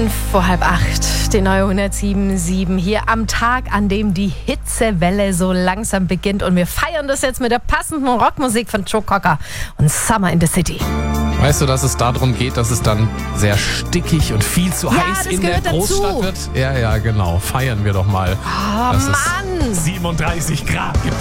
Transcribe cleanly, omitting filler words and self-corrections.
7:05, die neue 107.7 hier am Tag, an dem die Hitzewelle so langsam beginnt. Und wir feiern das jetzt mit der passenden Rockmusik von Joe Cocker und Summer in the City. Weißt du, dass es darum geht, dass es dann sehr stickig und viel zu heiß in der Großstadt wird? Ja, genau. Feiern wir doch mal. Oh dass Mann! es 37 Grad gibt.